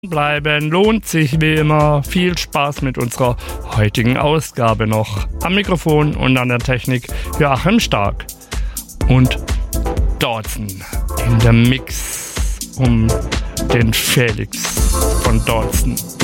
Bleiben lohnt sich wie immer. Viel Spaß mit unserer heutigen Ausgabe noch. Am Mikrofon und an der Technik Joachim Stark und Dawson in der Mix um den Felix von Dawson.